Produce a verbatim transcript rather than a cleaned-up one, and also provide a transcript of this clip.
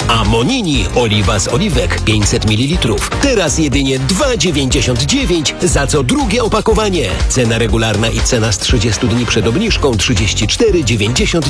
A Monini oliwa z oliwek pięćset mililitrów. Teraz jedynie dwa dziewięćdziesiąt dziewięć za co drugie opakowanie. Cena regularna i cena z trzydziestu dni przed obniżką trzydzieści cztery dziewięćdziesiąt